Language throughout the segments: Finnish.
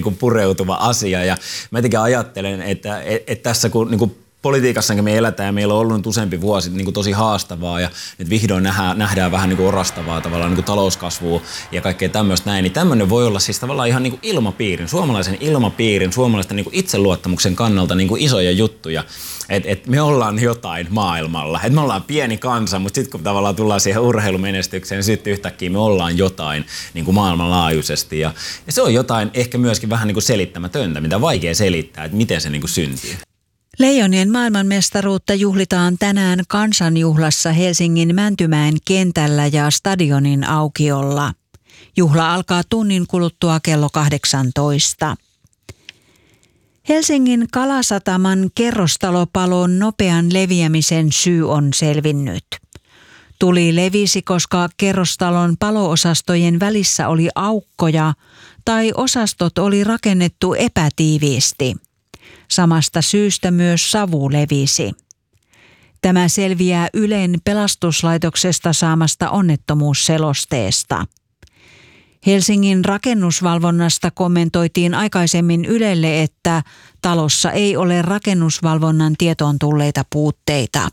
kuin pureutuva asia. Ja mä jotenkin ajattelen, että tässä kun niin kuin politiikassakin me eletään ja meillä on ollut nyt useampi vuosi niin kuin tosi haastavaa ja nyt vihdoin nähdään vähän niin kuin orastavaa tavallaan niin kuin talouskasvua ja kaikkea tämmöistä näin, niin tämmöinen voi olla siis tavallaan ihan niin kuin ilmapiirin, suomalaisten niin kuin itseluottamuksen kannalta niin kuin isoja juttuja, että me ollaan jotain maailmalla, että me ollaan pieni kansa, mutta sitten kun tavallaan tullaan siihen urheilumenestykseen, niin sitten yhtäkkiä me ollaan jotain niin kuin maailmanlaajuisesti ja se on jotain ehkä myöskin vähän niin kuin selittämätöntä, mitä on vaikea selittää, että miten se niin kuin syntyy. Leijonien maailmanmestaruutta juhlitaan tänään kansanjuhlassa Helsingin Mäntymäen kentällä ja stadionin aukiolla. Juhla alkaa tunnin kuluttua kello 18. Helsingin Kalasataman kerrostalopalon nopean leviämisen syy on selvinnyt. Tuli levisi, koska kerrostalon paloosastojen välissä oli aukkoja tai osastot oli rakennettu epätiiviisti. Samasta syystä myös savu levisi. Tämä selviää Ylen pelastuslaitoksesta saamasta onnettomuusselosteesta. Helsingin rakennusvalvonnasta kommentoitiin aikaisemmin Ylelle, että talossa ei ole rakennusvalvonnan tietoon tulleita puutteita.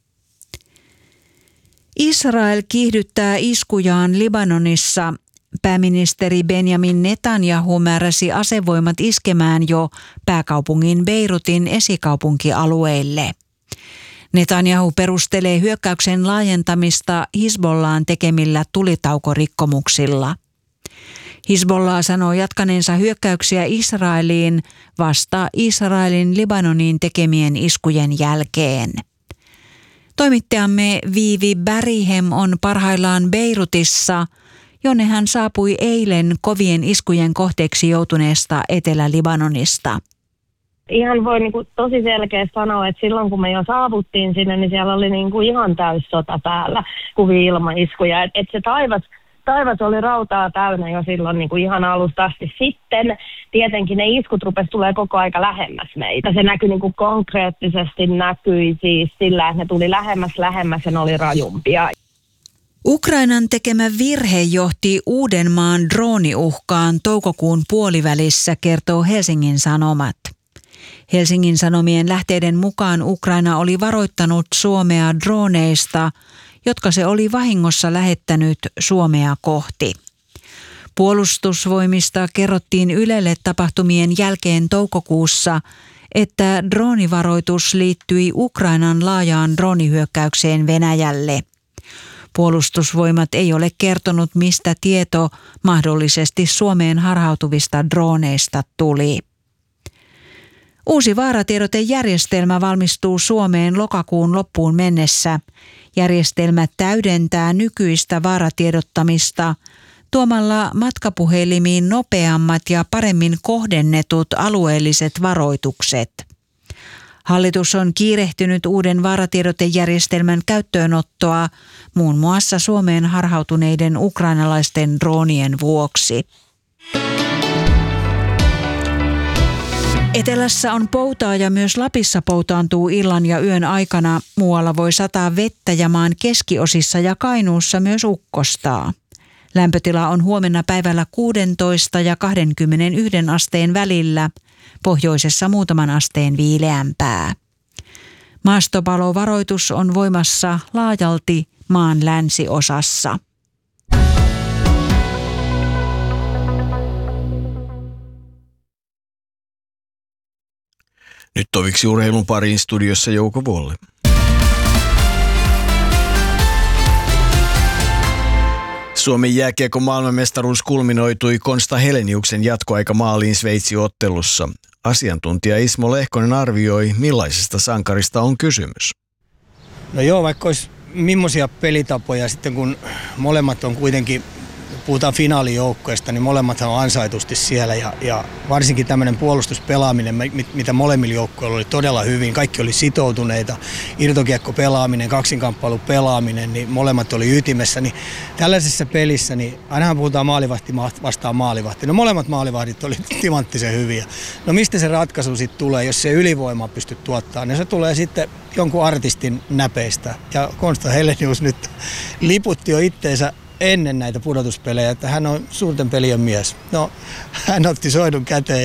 Israel kiihdyttää iskujaan Libanonissa. Pääministeri Benjamin Netanyahu määräsi asevoimat iskemään jo pääkaupungin Beirutin esikaupunkialueille. Netanyahu perustelee hyökkäyksen laajentamista Hizbollaan tekemillä tulitaukorikkomuksilla. Hizbollah sanoo jatkaneensa hyökkäyksiä Israeliin vasta Israelin Libanoniin tekemien iskujen jälkeen. Toimittajamme Viivi Bärihem on parhaillaan Beirutissa, jonne hän saapui eilen kovien iskujen kohteeksi joutuneesta Etelä-Libanonista. Ihan voi tosi selkeästi sanoa, että silloin kun me jo saavuttiin sinne, niin siellä oli ihan täys sota päällä, kuvia ilmaiskuja. Et se taivas oli rautaa täynnä jo silloin ihan alusta asti. Sitten tietenkin ne iskut tulee koko aika lähemmäs meitä. Se näkyi konkreettisesti näkyi siis sillä, että ne tuli lähemmäs ja ne oli rajumpia. Ukrainan tekemä virhe johti Uudenmaan drooniuhkaan toukokuun puolivälissä, kertoo Helsingin Sanomat. Helsingin Sanomien lähteiden mukaan Ukraina oli varoittanut Suomea drooneista, jotka se oli vahingossa lähettänyt Suomea kohti. Puolustusvoimista kerrottiin Ylelle tapahtumien jälkeen toukokuussa, että droonivaroitus liittyi Ukrainan laajaan droonihyökkäykseen Venäjälle. Puolustusvoimat ei ole kertonut, mistä tieto mahdollisesti Suomeen harhautuvista drooneista tuli. Uusi vaaratiedotejärjestelmä valmistuu Suomeen lokakuun loppuun mennessä. Järjestelmä täydentää nykyistä vaaratiedottamista tuomalla matkapuhelimiin nopeammat ja paremmin kohdennetut alueelliset varoitukset. Hallitus on kiirehtynyt uuden vaaratiedotejärjestelmän käyttöönottoa muun muassa Suomeen harhautuneiden ukrainalaisten droonien vuoksi. Etelässä on poutaa ja myös Lapissa poutaantuu illan ja yön aikana. Muualla voi sataa vettä ja maan keskiosissa ja Kainuussa myös ukkostaa. Lämpötila on huomenna päivällä 16 ja 21 asteen välillä. Pohjoisessa muutaman asteen viileämpää. Maastopalovaroitus on voimassa laajalti maan länsiosassa. Nyt toviksi urheilun pariin studiossa Jouko Volle. Suomen jääkiekon maailmanmestaruus kulminoitui Konsta Heleniuksen jatkoaikamaaliin Sveitsi-ottelussa. Asiantuntija Ismo Lehkonen arvioi, millaisesta sankarista on kysymys. No joo, vaikka olisi millaisia pelitapoja sitten, kun molemmat on kuitenkin, puhutaan finaalijoukkoista, niin molemmat on ansaitusti siellä ja varsinkin tämmöinen puolustuspelaaminen, mitä molemmilla joukkoilla oli todella hyvin. Kaikki oli sitoutuneita, irtokiekko pelaaminen, kaksinkamppailu pelaaminen, niin molemmat oli ytimessä. Niin tällaisessa pelissä, niin ainahan puhutaan maalivahti vastaan maalivahti. No molemmat maalivahdit oli timanttisen hyviä. No mistä se ratkaisu sitten tulee, jos se ylivoima pystyy tuottamaan? No se tulee sitten jonkun artistin näpeistä. Ja Konsta Helenius nyt liputti jo itteensä ennen näitä pudotuspelejä, että hän on suurten pelien mies. No, hän otti soidun käteen